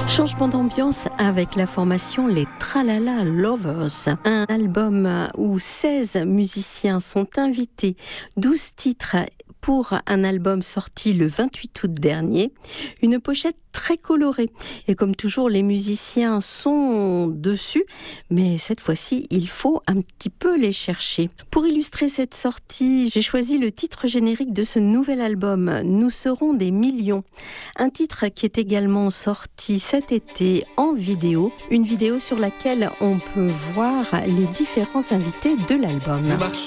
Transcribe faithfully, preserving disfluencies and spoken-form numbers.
Changement d'ambiance avec la formation Les Tralala Lovers, un album où seize musiciens sont invités, douze titres pour un album sorti le vingt-huit août dernier, une pochette très colorée. Et comme toujours, les musiciens sont dessus, mais cette fois-ci, il faut un petit peu les chercher. Pour illustrer cette sortie, j'ai choisi le titre générique de ce nouvel album, Nous serons des millions. Un titre qui est également sorti cet été en vidéo, une vidéo sur laquelle on peut voir les différents invités de l'album.